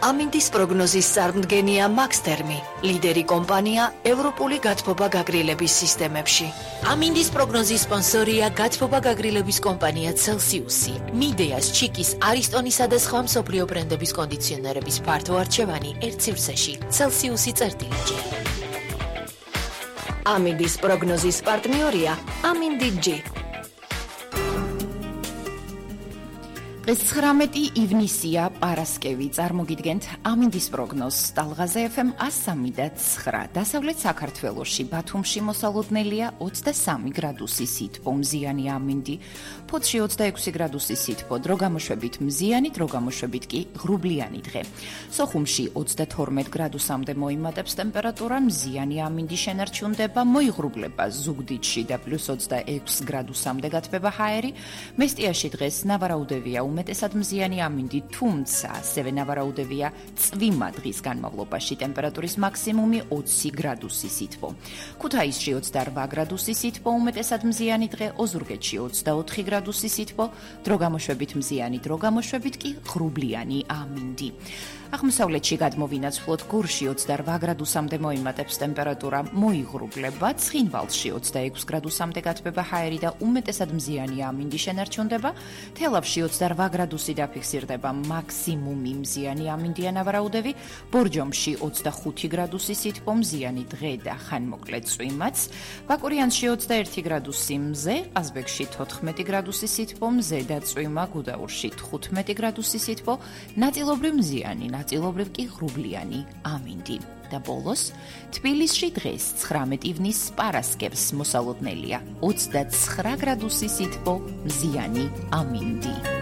ამინდის პროგნოზის წარმდგენია მაქსთერმი, ლიდერი კომპანია ევროპული გათბობა გაგრილების სისტემებში. ამინდის პროგნოზის სპონსორია გათბობა გაგრილების კომპანია Celsius-ი. მიდეას, ჩიკის, არისტონისა და სხვა მსოფლიო ბრენდების კონდიციონერების ფართო არჩევანი ერთ სივრცეში. Celsius-ი წერტილები. ამინდის პროგნოზის პარტნიორია ამინდი-ჯი. დღეს 19 ივნისია, პარასკევი. წარმოგიდგენთ ამინდის პროგნოზს ტალღაზე FM 103.9. დასავლეთ საქართველოში, ბათუმში მოსალოდნელია 23 გრადუსი სითბო, მზიანი ამინდი. ფოთში 26 გრადუსი სითბო, დრო გამოშვებით მზიანი, დრო გამოშვებით კი ღრუბლიანი დღე. სოხუმში 32 გრადუსამდე მოიმატებს ტემპერატურა, მზიანი ამინდი შენარჩუნდება, მოიღრუბლება ზუგდიდში და +26 გრადუსამდე გათბება ჰაერი. მესტიაში დღეს ნავარაუდევია უმეტესად მზიანი ამინდი, თუმცა ასევე ნავარაუდევია წვიმა დღის განმავლობაში, ტემპერატურის მაქსიმუმი 20 გრადუსი სითბო. ქუთაისში 28 გრადუსი სითბო, უმეტესად მზიანი დღე, ოზურგეთში 24 გრადუსი სითბო, დრო გამოშვებით მზიანი, დრო გამოშვებით კი ღრუბლიანი ამინდი. აღმოსავლეთში გადმოვინაცვლოთ, გურში 28 გრადუსამდე მოიმატებს ტემპერატურა, მოიღრუბლება, ცხინვალში 26 გრადუსამდე გათბება ჰაერი და უმეტესად მზიანი ამინდი შენარჩუნდება, თელავში 28 გრადუსი დაფიქსირდება, მაქსიმუმი მზიანი ამინდია ნავარაუდევი, ბორჯომში 25 გრადუსი სითბო, მზიანი დღე და ხანმოკლე წვიმაც, ბაკურიანში 21 გრადუსი მზე, ყაზბეგში 14 გრადუსი სითბო, მზე და წვიმა, გუდაურში 15 გრადუსი სითბო, ნაწილობრივ მზიანი, ნაწილობრივ კი ღრუბლიანი ამინდი. და ბოლოს, თბილისში დღეს 19 ივნისს პარასკევს მოსალოდნელია 29 გრადუსი სითბო, მზიანი ამინდი.